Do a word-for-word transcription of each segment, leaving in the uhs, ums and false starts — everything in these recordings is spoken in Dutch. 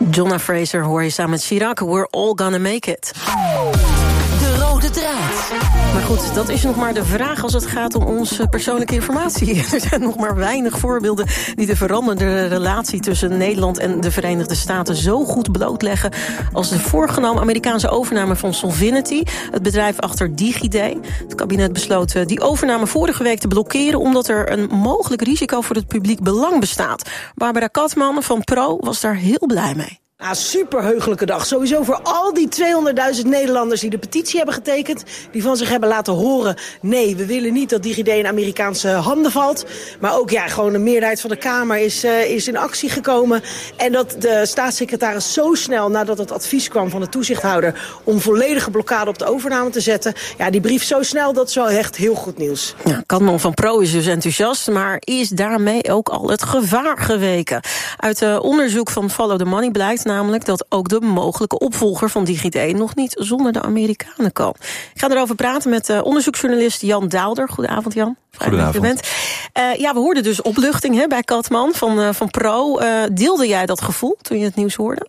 Jonna Fraser hoor je samen met Chirac. We're all gonna make it. De rode draad. Maar goed, dat is nog maar de vraag als het gaat om onze persoonlijke informatie. Er zijn nog maar weinig voorbeelden die de veranderde relatie tussen Nederland en de Verenigde Staten zo goed blootleggen als de voorgenomen Amerikaanse overname van Solvinity, het bedrijf achter DigiD. Het kabinet besloot die overname vorige week te blokkeren omdat er een mogelijk risico voor het publiek belang bestaat. Barbara Katman van Pro was daar heel blij mee. Ah, superheugelijke dag. Sowieso voor al die tweehonderdduizend Nederlanders die de petitie hebben getekend. Die van zich hebben laten horen. Nee, we willen niet dat DigiD in Amerikaanse handen valt. Maar ook ja, gewoon een meerderheid van de Kamer is, uh, is in actie gekomen. En dat de staatssecretaris zo snel nadat het advies kwam van de toezichthouder om volledige blokkade op de overname te zetten. Ja, die brief zo snel, dat is wel echt heel goed nieuws. Ja, Katman van Pro is dus enthousiast, maar is daarmee ook al het gevaar geweken? Uit uh, onderzoek van Follow the Money blijkt namelijk dat ook de mogelijke opvolger van DigiD nog niet zonder de Amerikanen kan. Ik ga erover praten met uh, onderzoeksjournalist Jan Daalder. Goedenavond, Jan. Goedenavond. Uh, ja, we hoorden dus opluchting hè, bij Katman van, uh, van Pro. Uh, deelde jij dat gevoel toen je het nieuws hoorde?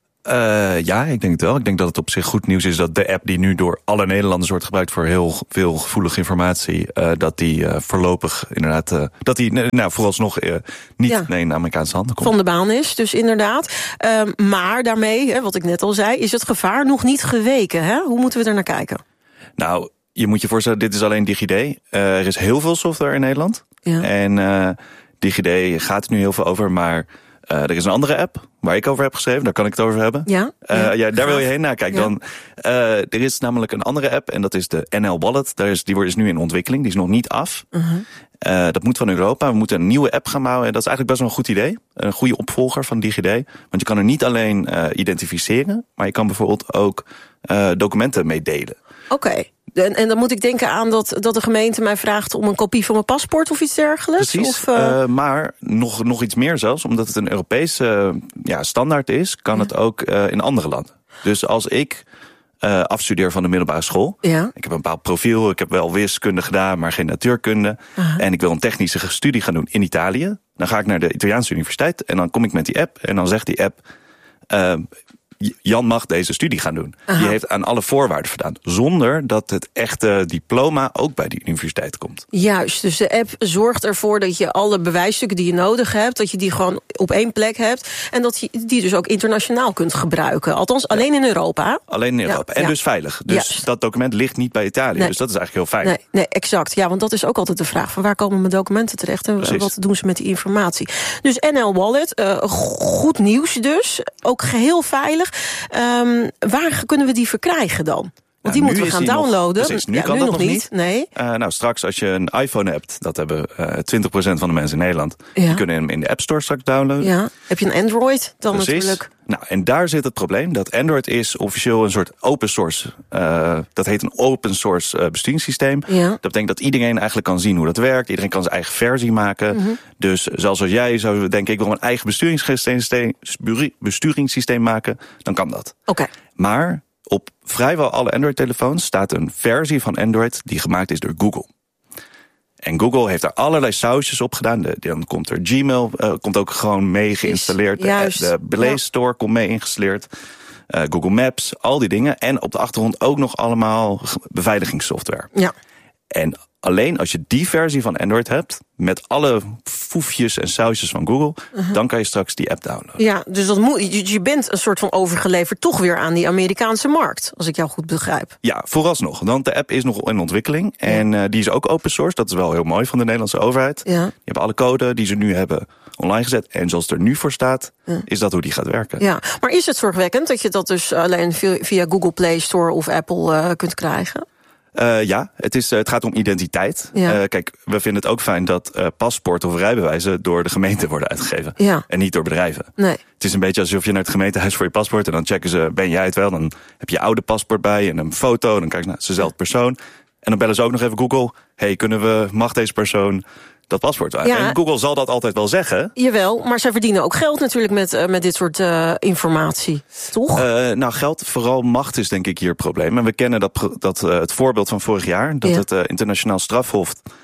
Uh, ja, ik denk het wel. Ik denk dat het op zich goed nieuws is dat de app die nu door alle Nederlanders wordt gebruikt voor heel veel gevoelige informatie, uh, dat die uh, voorlopig inderdaad, uh, dat die nou, vooralsnog uh, niet ja. nee, in de Amerikaanse handen komt. Van de baan is, dus inderdaad. Uh, maar daarmee, hè, wat ik net al zei, is het gevaar nog niet geweken. Hè? Hoe moeten we er naar kijken? Nou, je moet je voorstellen, dit is alleen DigiD. Uh, er is heel veel software in Nederland. Ja. En uh, DigiD gaat er nu heel veel over, maar Uh, er is een andere app waar ik over heb geschreven, daar kan ik het over hebben. Ja, uh, ja, ja daar wil je heen. Nou, kijk, ja. dan, uh, er is namelijk een andere app en dat is de N L Wallet. Daar is, die wordt is nu in ontwikkeling, die is nog niet af. Uh-huh. Uh, dat moet van Europa. We moeten een nieuwe app gaan bouwen en dat is eigenlijk best wel een goed idee. Een goede opvolger van DigiD. Want je kan er niet alleen uh, identificeren, maar je kan bijvoorbeeld ook uh, documenten mee delen. Oké. Okay. En, en dan moet ik denken aan dat, dat de gemeente mij vraagt om een kopie van mijn paspoort of iets dergelijks? Precies, of, uh... uh, maar nog, nog iets meer zelfs. Omdat het een Europese uh, ja, standaard is, kan ja. het ook uh, in andere landen. Dus als ik uh, afstudeer van de middelbare school, ja. ik heb een bepaald profiel, ik heb wel wiskunde gedaan, maar geen natuurkunde. Uh-huh. En ik wil een technische studie gaan doen in Italië. Dan ga ik naar de Italiaanse universiteit en dan kom ik met die app. En dan zegt die app, Uh, Jan mag deze studie gaan doen. Aha. Die heeft aan alle voorwaarden voldaan. Zonder dat het echte diploma ook bij die universiteit komt. Juist, dus de app zorgt ervoor dat je alle bewijsstukken die je nodig hebt, dat je die gewoon op één plek hebt. En dat je die dus ook internationaal kunt gebruiken. Althans, ja. alleen in Europa. Alleen in Europa. Ja. En ja. dus veilig. Dus Juist. dat document ligt niet bij Italië. Nee. Dus dat is eigenlijk heel veilig. Nee, nee, exact. Ja, want dat is ook altijd de vraag. Van waar komen mijn documenten terecht? En Precies. wat doen ze met die informatie? Dus N L Wallet, uh, goed nieuws dus. Ook geheel veilig. Um, waar kunnen we die verkrijgen dan? Want nou, die moeten we gaan downloaden. Nog, precies, nu ja, kan nu dat nog niet. niet. Nee. Uh, nou, straks als je een iPhone hebt, dat hebben uh, twintig procent van de mensen in Nederland. Ja. Die kunnen hem in de App Store straks downloaden. Ja. Heb je een Android dan Precies. natuurlijk? Nou, en daar zit het probleem. Dat Android is officieel een soort open source. Uh, dat heet een open source uh, besturingssysteem. Ja. Dat betekent dat iedereen eigenlijk kan zien hoe dat werkt. Iedereen kan zijn eigen versie maken. Mm-hmm. Dus zelfs als jij zou denken, ik wil een eigen besturingssysteem, besturingssysteem maken, dan kan dat. Oké. Okay. Maar op vrijwel alle Android-telefoons staat een versie van Android die gemaakt is door Google. En Google heeft daar allerlei sausjes op gedaan. De, dan komt er Gmail, uh, komt ook gewoon mee geïnstalleerd. Juist. De, de Play Store ja. komt mee ingestalleerd. Uh, Google Maps, al die dingen. En op de achtergrond ook nog allemaal beveiligingssoftware. Ja. En alleen als je die versie van Android hebt, met alle foefjes en sausjes van Google, uh-huh. dan kan je straks die app downloaden. Ja, dus dat moet, je bent een soort van overgeleverd toch weer aan die Amerikaanse markt, als ik jou goed begrijp. Ja, vooralsnog. Want de app is nog in ontwikkeling. Ja. En uh, die is ook open source. Dat is wel heel mooi van de Nederlandse overheid. Ja. Die hebben alle code die ze nu hebben online gezet. En zoals het er nu voor staat, ja. is dat hoe die gaat werken. Ja, maar is het zorgwekkend dat je dat dus alleen via Google Play Store of Apple uh, kunt krijgen? Uh, ja, het, is, uh, het gaat om identiteit. Ja. Uh, kijk, we vinden het ook fijn dat uh, paspoorten of rijbewijzen door de gemeente worden uitgegeven. Ja. En niet door bedrijven. Nee. Het is een beetje alsof je naar het gemeentehuis voor je paspoort en dan checken ze, ben jij het wel? Dan heb je je oude paspoort bij en een foto. En dan kijken ze, nou, het is dezelfde persoon. En dan bellen ze ook nog even Google. Hey, kunnen we, mag deze persoon dat paspoort aan? Ja. En Google zal dat altijd wel zeggen. Jawel, maar zij verdienen ook geld natuurlijk met, uh, met dit soort uh, informatie, toch? Uh, nou, geld, vooral macht is denk ik hier het probleem. En we kennen dat, dat uh, het voorbeeld van vorig jaar, dat ja. het uh, internationaal strafhof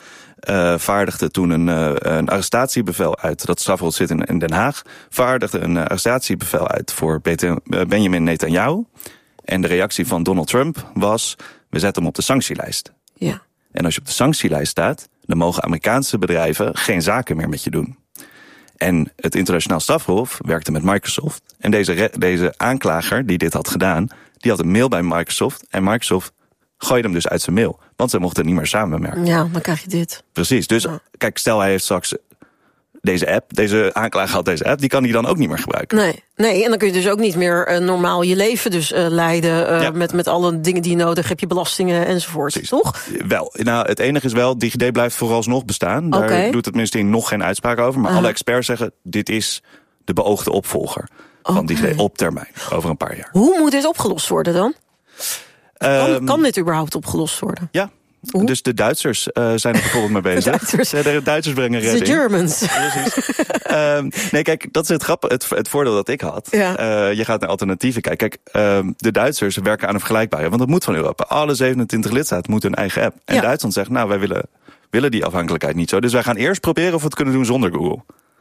uh, vaardigde toen een, uh, een arrestatiebevel uit. Dat strafhof zit in, in Den Haag. Vaardigde een uh, arrestatiebevel uit voor Benjamin Netanyahu. En de reactie van Donald Trump was, we zetten hem op de sanctielijst. Ja. En als je op de sanctielijst staat, dan mogen Amerikaanse bedrijven geen zaken meer met je doen. En het internationaal strafhof werkte met Microsoft. En deze, re- deze aanklager die dit had gedaan, die had een mail bij Microsoft. En Microsoft gooide hem dus uit zijn mail. Want ze mochten niet meer samenwerken. Ja, dan krijg je dit. Precies. Dus ja. Kijk, stel hij heeft straks deze app, deze aanklager had deze app, die kan hij dan ook niet meer gebruiken. Nee, nee, en dan kun je dus ook niet meer uh, normaal je leven dus uh, leiden. Uh, ja. met, met alle dingen die je nodig hebt, je belastingen enzovoort. Precies. Toch? Wel, nou, het enige is wel, DigiD blijft vooralsnog bestaan. Daar okay. doet het ministerie nog geen uitspraak over. Maar uh. alle experts zeggen, dit is de beoogde opvolger okay. van DigiD op termijn, over een paar jaar. Hoe moet dit opgelost worden dan? Um, kan, kan dit überhaupt opgelost worden? Ja. Hoe? Dus de Duitsers uh, zijn er bijvoorbeeld mee bezig. De Duitsers, de Duitsers brengen redding. De Germans. um, nee, kijk, dat is het grappige, het, het voordeel dat ik had. Ja. Uh, je gaat naar alternatieven kijken. Kijk, uh, de Duitsers werken aan een vergelijkbare. Want dat moet van Europa. Alle zevenentwintig lidstaten moeten een eigen app. En ja. Duitsland zegt, nou, wij willen, willen die afhankelijkheid niet zo. Dus wij gaan eerst proberen of we het kunnen doen zonder Google.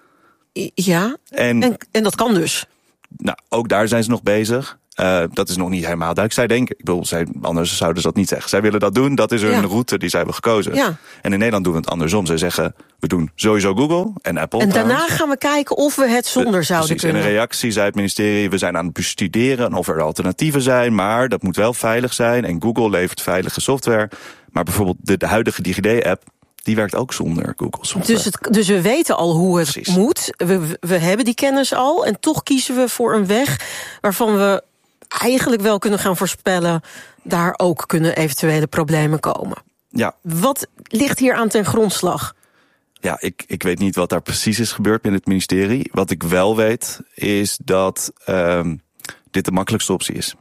Ja, en, en, en dat kan dus. Nou, ook daar zijn ze nog bezig. Uh, dat is nog niet helemaal duidelijk. Zij denken, ik bedoel, zij, anders zouden ze dat niet zeggen. Zij willen dat doen, dat is hun ja. route die zij hebben gekozen. Ja. En in Nederland doen we het andersom. Zij zeggen, we doen sowieso Google en Apple. En daarna trouwens. gaan we kijken of we het zonder we, zouden precies, kunnen. In een reactie zei het ministerie, we zijn aan het bestuderen of er alternatieven zijn, maar dat moet wel veilig zijn. En Google levert veilige software. Maar bijvoorbeeld de, de huidige DigiD-app, die werkt ook zonder Google software. Dus, het, dus we weten al hoe het precies. moet. We, we hebben die kennis al. En toch kiezen we voor een weg waarvan we eigenlijk wel kunnen gaan voorspellen, daar ook kunnen eventuele problemen komen. Ja. Wat ligt hier aan ten grondslag? Ja, ik, ik weet niet wat daar precies is gebeurd binnen het ministerie. Wat ik wel weet, is dat um, dit de makkelijkste optie is.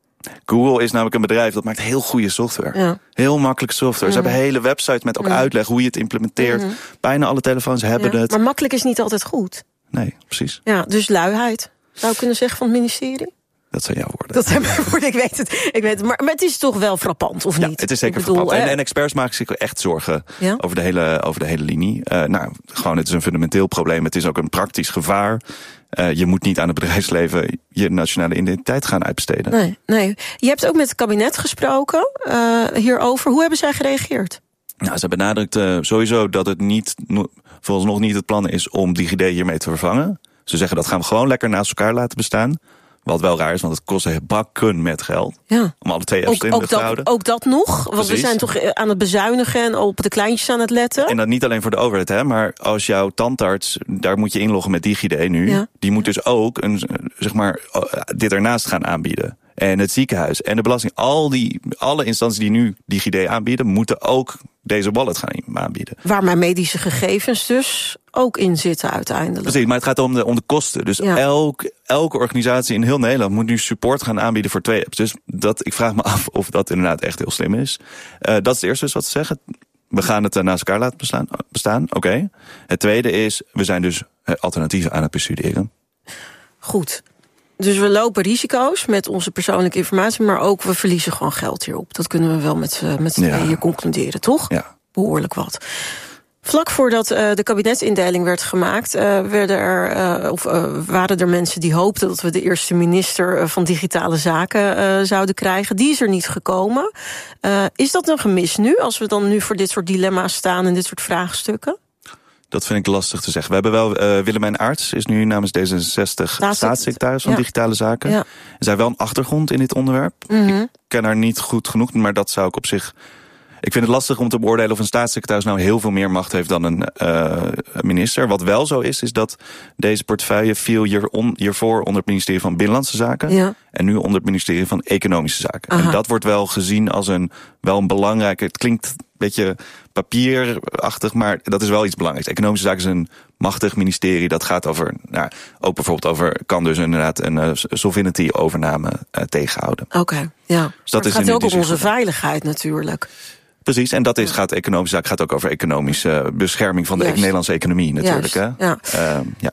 Google is namelijk een bedrijf dat maakt heel goede software. Ja. Heel makkelijke software. Mm. Ze hebben hele websites met ook mm. uitleg hoe je het implementeert. Mm. Bijna alle telefoons hebben ja. het. Maar makkelijk is niet altijd goed. Nee, precies. Ja, dus luiheid, zou ik kunnen zeggen, van het ministerie? Dat zijn jouw woorden. Dat zijn mijn woorden, ik weet het. Ik weet het. Maar, maar het is toch wel frappant, of ja, niet? Het is zeker bedoel, frappant. En, en experts maken zich echt zorgen ja? over, de hele, over de hele linie. Uh, nou, gewoon, het is een fundamenteel probleem. Het is ook een praktisch gevaar. Uh, je moet niet aan het bedrijfsleven je nationale identiteit gaan uitbesteden. Nee, nee. Je hebt ook met het kabinet gesproken uh, hierover. Hoe hebben zij gereageerd? Nou, ze benadrukt uh, sowieso dat het niet, vooralsnog niet het plan is om DigiD hiermee te vervangen. Ze zeggen dat gaan we gewoon lekker naast elkaar laten bestaan. Wat wel raar is, want het kost bakken met geld. Ja. Om alle twee apps in te houden. Ook dat nog, want Precies. we zijn toch aan het bezuinigen en op de kleintjes aan het letten. En dat niet alleen voor de overheid, hè, maar als jouw tandarts, daar moet je inloggen met DigiD nu. Ja. Die moet dus ook een, zeg maar, dit ernaast gaan aanbieden. En het ziekenhuis en de belasting, al die, alle instanties die nu DigiD aanbieden, moeten ook deze wallet gaan aanbieden. Waar mijn medische gegevens dus ook in zitten uiteindelijk. Precies, maar het gaat om de, om de kosten. Dus ja. elk, elke organisatie in heel Nederland moet nu support gaan aanbieden voor twee apps. Dus dat, ik vraag me af of dat inderdaad echt heel slim is. Uh, dat is het eerste dus wat ze zeggen. We gaan het naast elkaar laten bestaan. bestaan. Oké. Okay. Het tweede is, we zijn dus alternatieven aan het bestuderen. Goed. Dus we lopen risico's met onze persoonlijke informatie, maar ook we verliezen gewoon geld hierop. Dat kunnen we wel met, uh, met z'n tweeën hier concluderen, toch? Ja. Behoorlijk wat. Vlak voordat uh, de kabinetsindeling werd gemaakt, uh, werden er, uh, of, uh, waren er mensen die hoopten dat we de eerste minister van Digitale Zaken uh, zouden krijgen. Die is er niet gekomen. Uh, is dat een gemis nu, als we dan nu voor dit soort dilemma's staan en dit soort vraagstukken? Dat vind ik lastig te zeggen. We hebben wel, uh, Willemijn Aarts is nu namens D zesenzestig staatssecretaris van ja. Digitale Zaken. Ja. Zij heeft wel een achtergrond in dit onderwerp. Mm-hmm. Ik ken haar niet goed genoeg, maar dat zou ik op zich... Ik vind het lastig om te beoordelen of een staatssecretaris nou heel veel meer macht heeft dan een uh, minister. Wat wel zo is, is dat deze portefeuille viel hier on, hiervoor onder het ministerie van Binnenlandse Zaken. Ja. En nu onder het ministerie van Economische Zaken. Aha. En dat wordt wel gezien als een, wel een belangrijke... Het klinkt een beetje papierachtig, maar dat is wel iets belangrijks. Economische Zaken is een machtig ministerie. Dat gaat over, nou, ook bijvoorbeeld over... kan dus inderdaad een uh, Solvinity-overname uh, tegenhouden. Oké, okay, ja. Dus dat het is gaat ook om onze veiligheid natuurlijk. Precies, en dat is, gaat economische zaak gaat ook over economische bescherming van de Juist. Nederlandse economie natuurlijk. Hè? Ja. Uh, ja.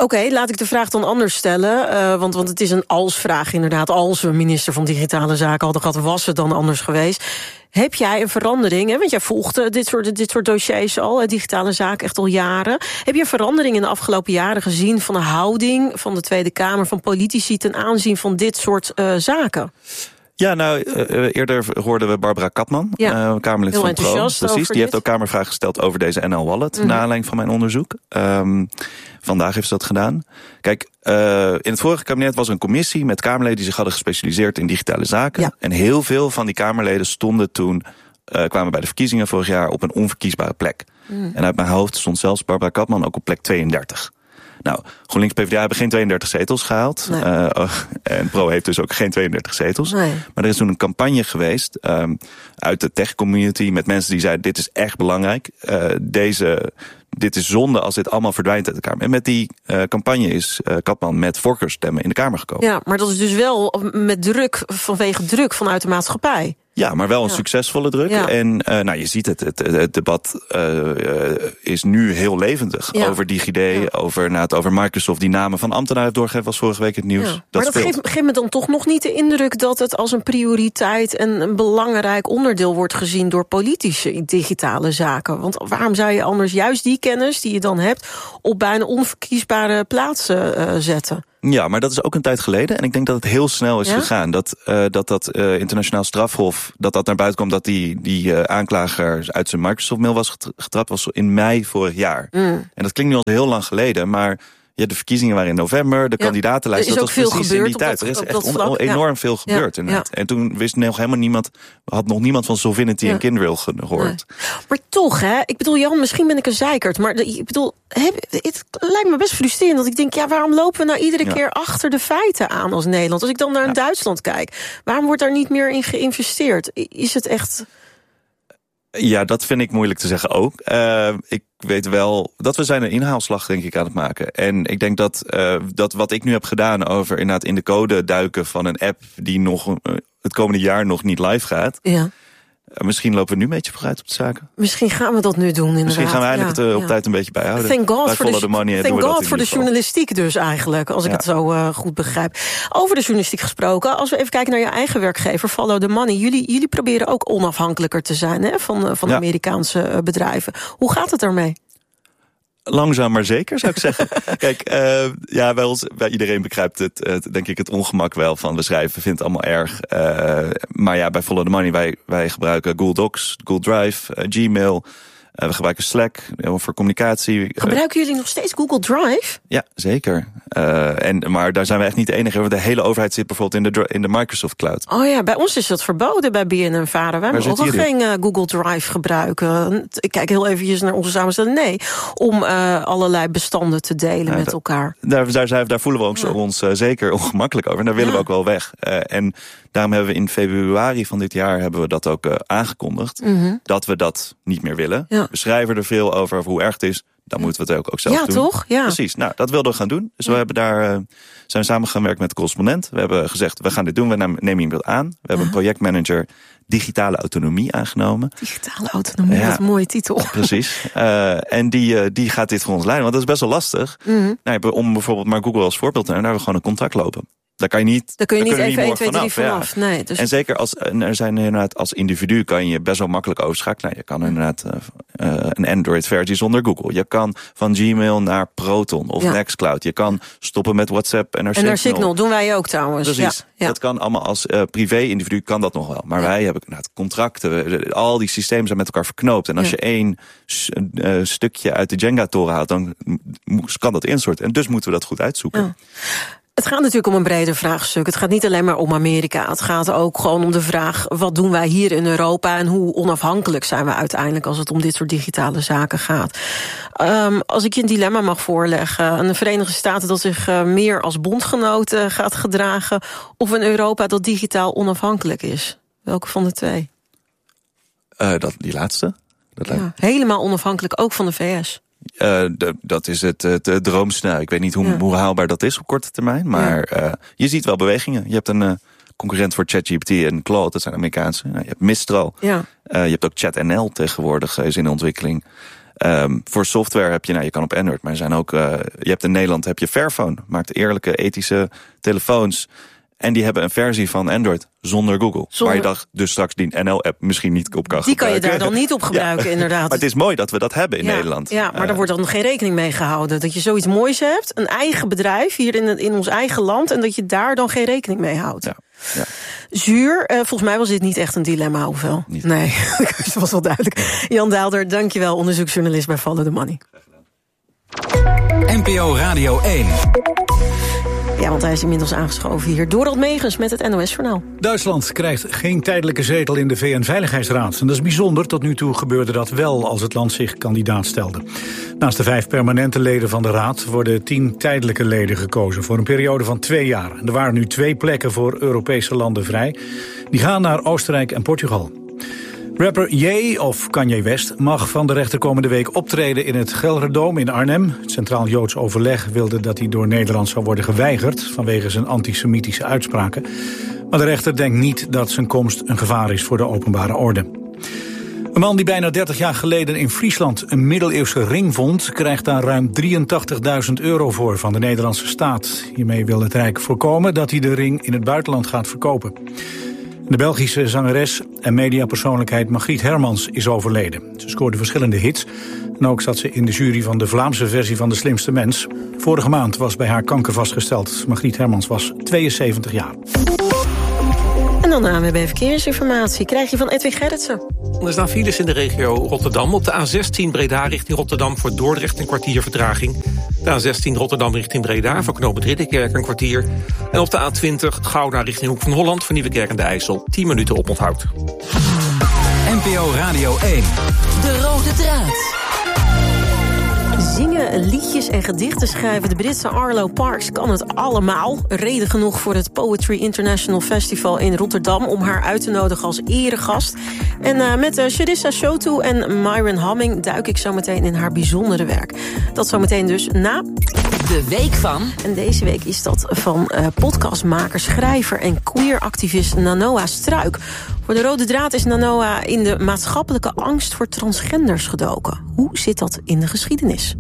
Oké, okay, laat ik de vraag dan anders stellen. Uh, want, want het is een als-vraag inderdaad. Als we minister van Digitale Zaken hadden gehad, was het dan anders geweest. Heb jij een verandering, hè? Want jij volgt dit soort, dit soort dossiers al, digitale zaken echt al jaren. Heb je een verandering in de afgelopen jaren gezien van de houding van de Tweede Kamer, van politici ten aanzien van dit soort uh, zaken? Ja, nou, uh, eerder hoorden we Barbara Kapman, ja. uh, Kamerlid Heel van Pro. Precies, die dit. heeft ook Kamervragen gesteld over deze N L Wallet, mm-hmm. naar aanleiding van mijn onderzoek. Um, vandaag heeft ze dat gedaan. Kijk, uh, in het vorige kabinet was er een commissie met Kamerleden die zich hadden gespecialiseerd in digitale zaken. Ja. En heel veel van die Kamerleden stonden toen, uh, kwamen bij de verkiezingen vorig jaar op een onverkiesbare plek. Mm. En uit mijn hoofd stond zelfs Barbara Kapman ook op plek tweeëndertig. Nou, GroenLinks P v d A hebben geen tweeëndertig zetels gehaald. Nee. Uh, en Pro heeft dus ook geen tweeëndertig zetels. Nee. Maar er is toen een campagne geweest um, uit de tech-community met mensen die zeiden, dit is echt belangrijk. Uh, deze, dit is zonde als dit allemaal verdwijnt uit de Kamer. En met die uh, campagne is uh, Kapman met voorkeurstemmen in de Kamer gekomen. Ja, maar dat is dus wel met druk, vanwege druk vanuit de maatschappij. Ja, maar wel een ja. succesvolle druk. Ja. En uh, nou, je ziet het, het, het debat uh, uh, is nu heel levendig. Ja. Over DigiD, ja. over, nou, het over Microsoft die namen van ambtenaren heeft doorgegeven, was vorige week het nieuws. Ja. Dat maar dat geeft, geeft me dan toch nog niet de indruk dat het als een prioriteit en een belangrijk onderdeel wordt gezien door politici in digitale zaken. Want waarom zou je anders juist die kennis die je dan hebt op bijna onverkiesbare plaatsen uh, zetten? Ja, maar dat is ook een tijd geleden. En ik denk dat het heel snel is ja? gegaan. Dat uh, dat, dat uh, internationaal strafhof, dat dat naar buiten kwam, dat die, die uh, aanklager uit zijn Microsoft-mail was getrapt, was in mei vorig jaar. Mm. En dat klinkt nu al heel lang geleden, maar ja, de verkiezingen waren in november, de ja. kandidatenlijst, dat was precies in die tijd. Er is echt on, on, enorm ja. veel gebeurd. Ja. Ja. En toen wist nog helemaal niemand, had nog niemand van Solvinity ja. en Kindrill gehoord. Nee. Maar toch, hè, ik bedoel, Jan, misschien ben ik een zeikert, maar de, ik bedoel, heb, het lijkt me best frustrerend dat ik denk, ja, waarom lopen we nou iedere ja. keer achter de feiten aan als Nederland? Als ik dan naar ja. Duitsland kijk, waarom wordt daar niet meer in geïnvesteerd? Is het echt... Ja, dat vind ik moeilijk te zeggen ook. Uh, ik weet wel dat we zijn een inhaalslag, denk ik, aan het maken. En ik denk dat, uh, dat wat ik nu heb gedaan over inderdaad in de code duiken van een app die nog uh, het komende jaar nog niet live gaat. Ja. Misschien lopen we nu een beetje vooruit op de zaken. Misschien gaan we dat nu doen, inderdaad. Misschien gaan we eigenlijk ja, het uh, op ja. tijd een beetje bijhouden. Thank God voor de, money, thank God voor de journalistiek dus eigenlijk, als ik ja. het zo uh, goed begrijp. Over de journalistiek gesproken, als we even kijken naar je eigen werkgever, Follow the Money. Jullie, jullie proberen ook onafhankelijker te zijn, hè, van, van ja. Amerikaanse uh, bedrijven. Hoe gaat het daarmee? Langzaam maar zeker, zou ik zeggen. Kijk, uh, ja, bij ons, bij iedereen begrijpt het, uh, denk ik, het ongemak wel van we schrijven, we vinden het allemaal erg. Uh, maar ja, bij Follow the Money, wij, wij gebruiken Google Docs, Google Drive, uh, Gmail. Uh, we gebruiken Slack uh, voor communicatie. Gebruiken jullie nog steeds Google Drive? Ja, zeker. Uh, en, maar daar zijn we echt niet de enige. De hele overheid zit bijvoorbeeld in de, in de Microsoft Cloud. Oh ja, bij ons is dat verboden bij B N N Vara. Wij mogen ook geen uh, Google Drive gebruiken. Ik kijk heel eventjes naar onze samenstelling. Nee, om uh, allerlei bestanden te delen ja, met da- elkaar. Daar, daar, zijn, daar voelen we ons, ja. ons uh, zeker ongemakkelijk over. En daar willen ja. we ook wel weg. Uh, en daarom hebben we in februari van dit jaar hebben we dat ook uh, aangekondigd. Mm-hmm. Dat we dat niet meer willen. Ja. We schrijven er veel over, over hoe erg het is. Dan moeten we het ook, ook zelf ja, doen. Toch? Ja, toch? Precies. Nou, dat wilden we gaan doen. Dus ja. we hebben daar, uh, zijn samen gaan werken met de correspondent. We hebben gezegd, we gaan dit doen. We nemen iemand aan. We hebben uh-huh. een projectmanager digitale autonomie aangenomen. Digitale autonomie, ja. Wat een mooie titel. Precies. Uh, en die, uh, die gaat dit voor ons leiden. Want dat is best wel lastig. Mm-hmm. Nou, om bijvoorbeeld maar Google als voorbeeld te nemen. Daar hebben we gewoon een contract lopen. Daar kan je niet, daar kun je niet even één, twee, drie vanaf. Ja. Nee, dus... En zeker als er zijn inderdaad als individu kan je best wel makkelijk overschakelen. Nou, je kan inderdaad uh, uh, een Android-versie zonder Google. Je kan van Gmail naar Proton of ja. Nextcloud. Je kan stoppen met WhatsApp en naar Signal. En naar Signal doen wij ook trouwens. Precies. Ja. Ja. Dat kan allemaal als uh, privé-individu kan dat nog wel. Maar ja. wij hebben nou, contracten. Al die systemen zijn met elkaar verknoopt. En als ja. je één uh, stukje uit de Jenga-toren haalt, dan kan dat instorten. En dus moeten we dat goed uitzoeken. Ja. Het gaat natuurlijk om een breder vraagstuk. Het gaat niet alleen maar om Amerika. Het gaat ook gewoon om de vraag, wat doen wij hier in Europa en hoe onafhankelijk zijn we uiteindelijk als het om dit soort digitale zaken gaat. Um, als ik je een dilemma mag voorleggen, een Verenigde Staten dat zich uh, meer als bondgenoot uh, gaat gedragen, of een Europa dat digitaal onafhankelijk is. Welke van de twee? Uh, dat, die laatste. Dat ja, helemaal onafhankelijk, ook van de V S. Uh, de, dat is het, het, het droomscenario. Ik weet niet hoe, ja. hoe haalbaar dat is op korte termijn. Maar ja. uh, je ziet wel bewegingen. Je hebt een uh, concurrent voor ChatGPT en Claude. Dat zijn Amerikaanse. Nou, je hebt Mistral. Ja. Uh, je hebt ook ChatNL tegenwoordig. Is in de ontwikkeling. Um, voor software heb je, nou, je kan op Android, maar er zijn ook, uh, je hebt in Nederland heb je Fairphone, maakt eerlijke, ethische telefoons. En die hebben een versie van Android zonder Google. Zonder... Waar je dacht, dus straks die N L-app misschien niet op kan die gebruiken. Die kan je daar dan niet op gebruiken, ja. inderdaad. Maar het is mooi dat we dat hebben in ja, Nederland. Ja, maar uh, daar wordt dan geen rekening mee gehouden. Dat je zoiets moois hebt, een eigen bedrijf hier in, in ons eigen land, en dat je daar dan geen rekening mee houdt. Ja. Ja. Zuur, uh, volgens mij was dit niet echt een dilemma, hoeveel? Niet. Nee, dat was wel duidelijk. Jan Daalder, dankjewel, onderzoeksjournalist bij Follow the Money. N P O Radio één. Ja, want hij is inmiddels aangeschoven hier. Dorald Megens met het N O S-journaal. Duitsland krijgt geen tijdelijke zetel in de V N-veiligheidsraad. En dat is bijzonder. Tot nu toe gebeurde dat wel als het land zich kandidaat stelde. Naast de vijf permanente leden van de raad worden tien tijdelijke leden gekozen voor een periode van twee jaar. En er waren nu twee plekken voor Europese landen vrij. Die gaan naar Oostenrijk en Portugal. Rapper Ye, of Kanye West, mag van de rechter komende week optreden in het Gelderdoom in Arnhem. Het Centraal Joods Overleg wilde dat hij door Nederland zou worden geweigerd vanwege zijn antisemitische uitspraken. Maar de rechter denkt niet dat zijn komst een gevaar is voor de openbare orde. Een man die bijna dertig jaar geleden in Friesland een middeleeuwse ring vond, krijgt daar ruim drieëntachtigduizend euro voor van de Nederlandse staat. Hiermee wil het Rijk voorkomen dat hij de ring in het buitenland gaat verkopen. De Belgische zangeres en mediapersoonlijkheid Margriet Hermans is overleden. Ze scoorde verschillende hits en ook zat ze in de jury van de Vlaamse versie van De Slimste Mens. Vorige maand was bij haar kanker vastgesteld. Margriet Hermans was tweeënzeventig jaar. En dan de A N W B Verkeersinformatie krijg je van Edwin Gerritsen. Er staan files in de regio Rotterdam. Op de A zestien Breda richting Rotterdam voor Dordrecht een kwartier vertraging. De A zestien Rotterdam richting Breda voor knooppunt Ridderkerk een kwartier. En op de A twintig Gouda richting Hoek van Holland voor Nieuwekerk aan de IJssel tien minuten oponthoud. N P O Radio één. De rode draad. Zingen, liedjes en gedichten schrijven. De Britse Arlo Parks kan het allemaal. Reden genoeg voor het Poetry International Festival in Rotterdam om haar uit te nodigen als eregast. En uh, met uh, Charissa Shotu en Myron Hamming duik ik zo meteen in haar bijzondere werk. Dat zometeen dus na de week van. En deze week is dat van uh, podcastmaker, schrijver en queer-activist Nanoa Struik. Voor de rode draad is Nanoa in de maatschappelijke angst voor transgenders gedoken. Hoe zit dat in de geschiedenis?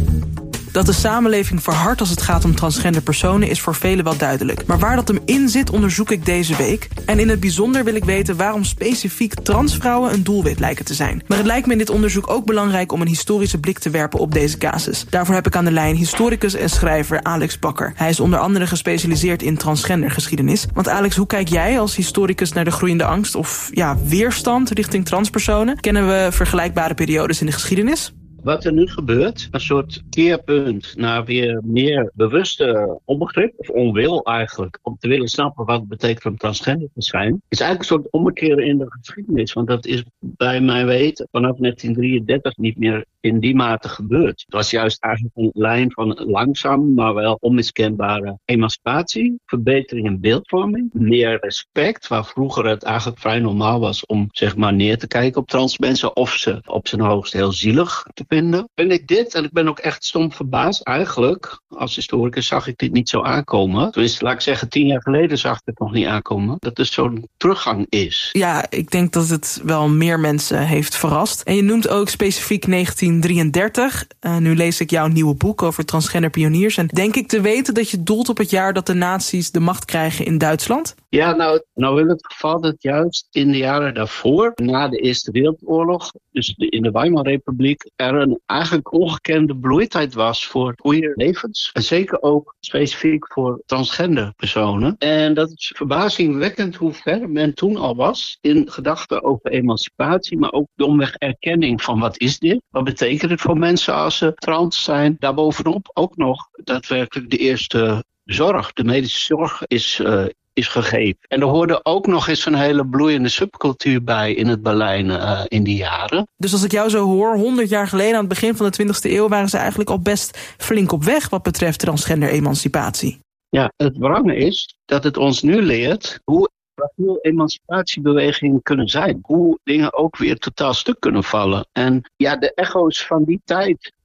Dat de samenleving verhardt als het gaat om transgender personen is voor velen wel duidelijk. Maar waar dat hem in zit, onderzoek ik deze week. En in het bijzonder wil ik weten waarom specifiek transvrouwen een doelwit lijken te zijn. Maar het lijkt me in dit onderzoek ook belangrijk om een historische blik te werpen op deze casus. Daarvoor heb ik aan de lijn historicus en schrijver Alex Bakker. Hij is onder andere gespecialiseerd in transgendergeschiedenis. Want Alex, hoe kijk jij als historicus naar de groeiende angst of ja, weerstand richting transpersonen? Kennen we vergelijkbare periodes in de geschiedenis? Wat er nu gebeurt, een soort keerpunt naar weer meer bewuste onbegrip, of onwil eigenlijk, om te willen snappen wat het betekent om transgender te zijn, is eigenlijk een soort ommekeer in de geschiedenis. Want dat is bij mijn weten vanaf negentien drieëndertig niet meer in die mate gebeurd. Het was juist eigenlijk een lijn van langzaam, maar wel onmiskenbare emancipatie, verbetering in beeldvorming, meer respect, waar vroeger het eigenlijk vrij normaal was om zeg maar neer te kijken op trans mensen, of ze op zijn hoogst heel zielig te vinden. Vind ik dit, en ik ben ook echt stom verbaasd eigenlijk, als historicus zag ik dit niet zo aankomen. Dus laat ik zeggen, tien jaar geleden zag ik het nog niet aankomen, dat er zo'n teruggang is. Ja, ik denk dat het wel meer mensen heeft verrast. En je noemt ook specifiek negentien drieëndertig. Uh, nu lees ik jouw nieuwe boek over transgender pioniers. En denk ik te weten dat je doelt op het jaar dat de nazi's de macht krijgen in Duitsland? Ja, nou, nou wil het geval dat juist in de jaren daarvoor, na de Eerste Wereldoorlog, dus de, in de Weimarrepubliek, er een eigenlijk ongekende bloeitijd was voor queer levens. En zeker ook specifiek voor transgender personen. En dat is verbazingwekkend hoe ver men toen al was in gedachten over emancipatie, maar ook domweg erkenning van wat is dit? Wat betekent het voor mensen als ze trans zijn? Daarbovenop ook nog daadwerkelijk de eerste zorg, de medische zorg is uh, is gegeven. En er hoorde ook nog eens een hele bloeiende subcultuur bij in het Berlijn uh, in die jaren. Dus als ik jou zo hoor, honderd jaar geleden aan het begin van de twintigste eeuw waren ze eigenlijk al best flink op weg wat betreft transgender emancipatie. Ja, het wrange is dat het ons nu leert hoe fragiel emancipatiebewegingen kunnen zijn. Hoe dingen ook weer totaal stuk kunnen vallen. En ja, de echo's van die tijd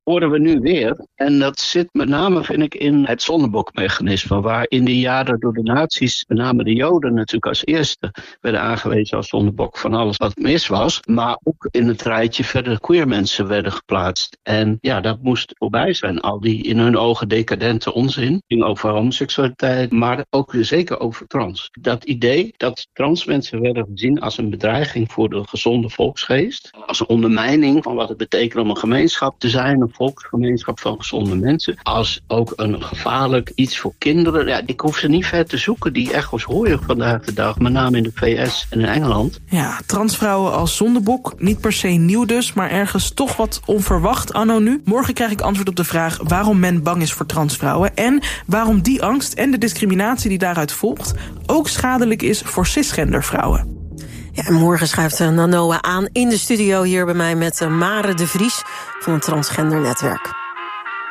horen we nu weer. En dat zit met name, vind ik, in het zondebokmechanisme. Waar in die jaren door de nazi's, met name de Joden natuurlijk als eerste, werden aangewezen als zondebok van alles wat mis was. Maar ook in het rijtje verder queer mensen werden geplaatst. En ja, dat moest voorbij zijn. Al die in hun ogen decadente onzin. Ging over homoseksualiteit, maar ook zeker over trans. Dat idee dat trans mensen werden gezien als een bedreiging voor de gezonde volksgeest. Als een ondermijning van wat het betekent om een gemeenschap te zijn. Een volksgemeenschap van gezonde mensen. Als ook een gevaarlijk iets voor kinderen. Ja, ik hoef ze niet ver te zoeken. Die echo's hoor je vandaag de dag. Met name in de V S en in Engeland. Ja, transvrouwen als zondebok. Niet per se nieuw dus, maar ergens toch wat onverwacht anno nu. Morgen krijg ik antwoord op de vraag waarom men bang is voor transvrouwen. En waarom die angst en de discriminatie die daaruit volgt ook schadelijk is voor cisgender vrouwen. Ja, en morgen schuift Nanoa aan in de studio hier bij mij met Mare de Vries van het Transgender Netwerk.